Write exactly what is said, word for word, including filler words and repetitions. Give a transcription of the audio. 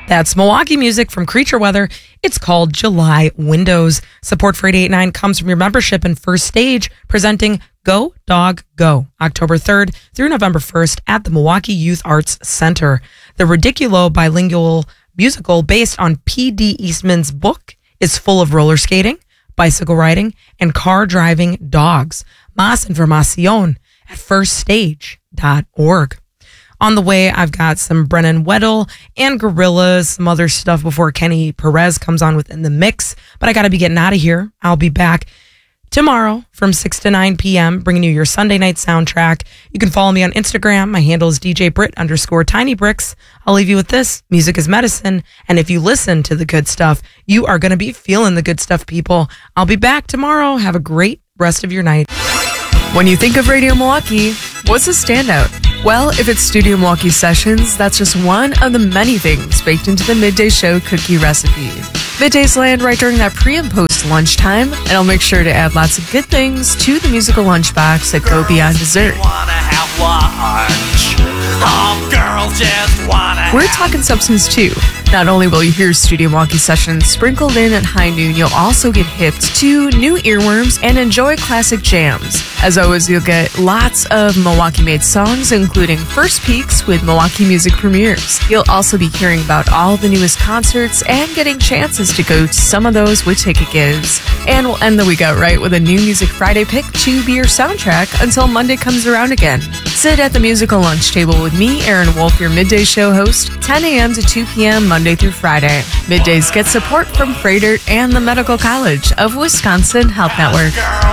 That's Milwaukee music from Creature Weather. It's called July Windows. Support for eight eighty-nine comes from your membership in First Stage, presenting Go Dog Go, October third through November first at the Milwaukee Youth Arts Center. The Ridiculo bilingual musical based on P D Eastman's book is full of roller skating, bicycle riding, and car driving dogs. Más información at first stage dot org. On the way, I've got some Brennan Weddle and Gorillaz, some other stuff before Kenny Perez comes on within the mix. But I got to be getting out of here. I'll be back tomorrow from six to nine p.m., bringing you your Sunday night soundtrack. You can follow me on Instagram. My handle is D J Britt underscore Tiny Bricks. I'll leave you with this. Music is medicine. And if you listen to the good stuff, you are going to be feeling the good stuff, people. I'll be back tomorrow. Have a great rest of your night. When you think of Radio Milwaukee, what's a standout? Well, if it's Studio Milwaukee Sessions, that's just one of the many things baked into the Midday Show cookie recipe. Middays land right during that pre and post lunchtime, and I'll make sure to add lots of good things to the musical lunchbox that go beyond dessert. Oh, girls just wanna We're talking substance too. Not only will you hear Studio Milwaukee Sessions sprinkled in at high noon, you'll also get hipped to new earworms and enjoy classic jams. As always, you'll get lots of Milwaukee-made songs, including first peeks with Milwaukee music premieres. You'll also be hearing about all the newest concerts and getting chances to go to some of those with ticket gives. And we'll end the week out right with a new Music Friday pick to be your soundtrack until Monday comes around again. Sit at the musical lunch table with me, Aaron Wolf, your midday show host, ten a.m. to two p.m. Monday through Friday. Middays get support from Freighter and the Medical College of Wisconsin Health Network.